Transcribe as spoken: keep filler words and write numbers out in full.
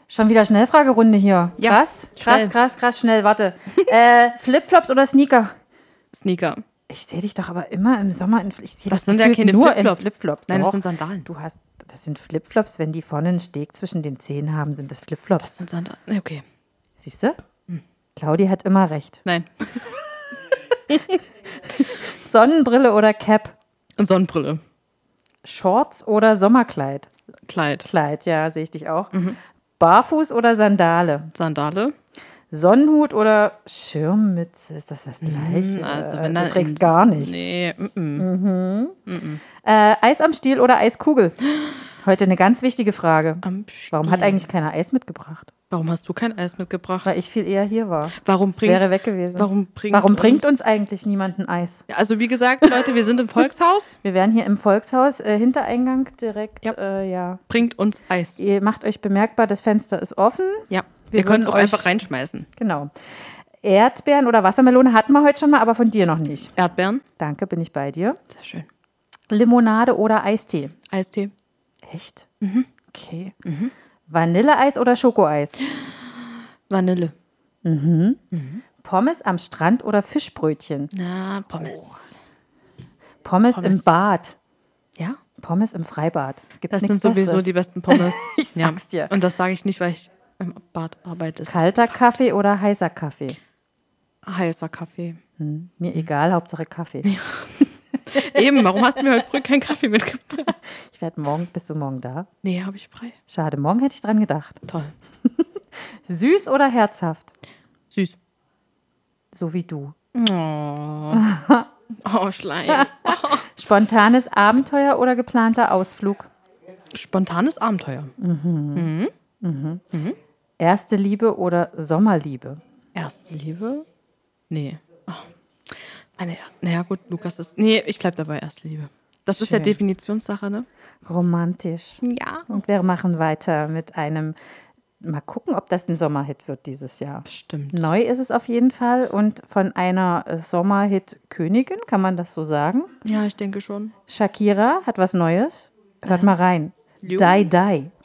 Schon wieder Schnellfragerunde hier. Ja, Krass, krass, schnell. krass, krass, schnell, warte. äh, Flipflops oder Sneaker? Sneaker. Ich sehe dich doch aber immer im Sommer in ich seh Das dich sind ja gefühlt keine nur Flipflops. in Flipflops. Nein, das Doch. sind Sandalen. Du hast, das sind Flipflops, wenn die vorne einen Steg zwischen den Zehen haben, sind das Flipflops. Das sind Sandalen. Okay. Siehst du? Claudi hat immer recht. Nein. Sonnenbrille oder Cap? Und Sonnenbrille. Shorts oder Sommerkleid? Kleid. Kleid, ja, sehe ich dich auch. Barfuß oder Sandale? Sandale. Sonnenhut oder Schirmmütze? Ist das das Gleiche? Also, Äh, wenn du dann trägst gar nichts. Nee. Mm -mm. Äh, Eis am Stiel oder Eiskugel? Heute eine ganz wichtige Frage. Am Warum hat Stiel. eigentlich keiner Eis mitgebracht? Warum hast du kein Eis mitgebracht? Weil ich viel eher hier war. Warum Es bringt, wäre weg gewesen. warum bringt, Warum bringt uns, uns eigentlich niemand ein Eis? Ja, also wie gesagt, Leute, wir sind im Volkshaus. Wir wären hier im Volkshaus, äh, Hintereingang direkt. Ja. Äh, ja. Bringt uns Eis. Ihr macht euch bemerkbar, das Fenster ist offen. Ja. Wir Wir können es würden auch euch- einfach reinschmeißen. Genau. Erdbeeren oder Wassermelone hatten wir heute schon mal, aber von dir noch nicht. Erdbeeren. Danke, bin ich bei dir. Sehr schön. Limonade oder Eistee? Eistee. Echt? Okay. Vanilleeis oder Schokoeis? Vanille. Pommes am Strand oder Fischbrötchen? Na, Pommes. Pommes, Pommes. im Bad. Ja? Pommes im Freibad. Gibt Das nichts sind sowieso Besseres. die besten Pommes. Ich sag's dir. Und das sage ich nicht, weil ich im Bad arbeite. Es ist Kalter Kaffee oder heißer Kaffee? heißer Kaffee. Mir egal, Hauptsache Kaffee. Eben, warum hast du mir heute früh keinen Kaffee mitgebracht? Ich werde morgen, bist du morgen da? Nee, habe ich frei. Schade, morgen hätte ich dran gedacht. Toll. Süß oder herzhaft? Süß. So wie du. Oh, oh Schleim. Spontanes Abenteuer oder geplanter Ausflug? Spontanes Abenteuer. Erste Liebe oder Sommerliebe? Erste Liebe? Nee. Oh. Meine, naja, gut, Lukas, das. Nee, ich bleib dabei, erste Liebe. Das ist ja Schön. Definitionssache, ne? Romantisch. Ja. Und wir machen weiter mit einem, mal gucken, ob das ein Sommerhit wird dieses Jahr. Stimmt. Neu ist es auf jeden Fall und von einer äh, Sommerhit-Königin, kann man das so sagen? Ja, ich denke schon. Shakira hat was Neues. Hört mal rein. Jo. Die, die.